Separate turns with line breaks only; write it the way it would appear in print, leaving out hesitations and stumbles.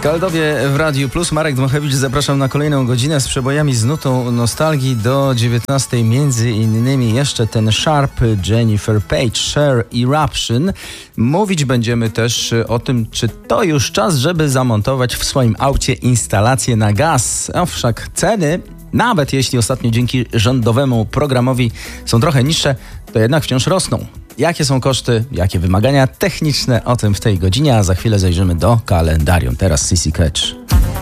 Skaldowie w Radiu Plus. Marek Dmochewicz, zapraszam na kolejną godzinę z przebojami z nutą nostalgii do 19. Między innymi jeszcze ten Sharp, Jennifer Page, Share Eruption. Mówić będziemy też o tym, czy to już czas, żeby zamontować w swoim aucie instalację na gaz. Wszak ceny, nawet jeśli ostatnio dzięki rządowemu programowi są trochę niższe, to jednak wciąż rosną. Jakie są koszty, jakie wymagania techniczne, o tym w tej godzinie, a za chwilę zajrzymy do kalendarium. Teraz CC Catch.